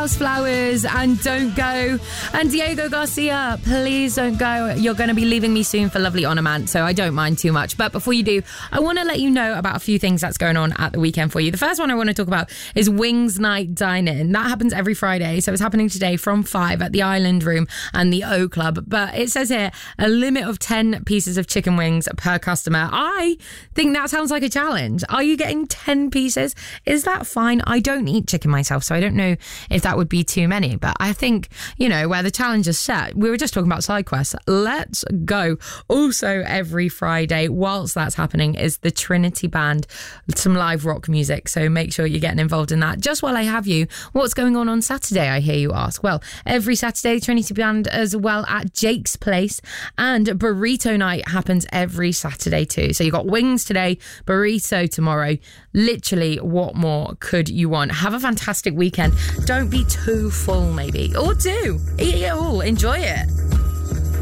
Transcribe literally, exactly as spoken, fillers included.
House Flowers and Don't Go. And Diego Garcia, please don't go. You're going to be leaving me soon for Lovely Ornament, so I don't mind too much. But before you do, I want to let you know about a few things that's going on at the weekend for you. The first one I want to talk about is Wings Night Dine-In. That happens every Friday, so it's happening today from five at the Island Room and the O Club. But it says here, a limit of ten pieces of chicken wings per customer. I think that sounds like a challenge. Are you getting ten pieces? Is that fine? I don't eat chicken myself, so I don't know if that would be too many. But I think, you know, where the challenge is set, we were just talking about side quests. Let's go. Also, every Friday, whilst that's happening, is the Trinity Band, some live rock music. So make sure you're getting involved in that. Just while I have you, what's going on on Saturday, I hear you ask? Well, every Saturday, Trinity Band as well at Jake's Place, and Burrito Night happens every Saturday too. So you've got wings today, burrito tomorrow. Literally, what more could you want? Have a fantastic weekend. Don't be too full, maybe. Or do. Eat it all. Enjoy it.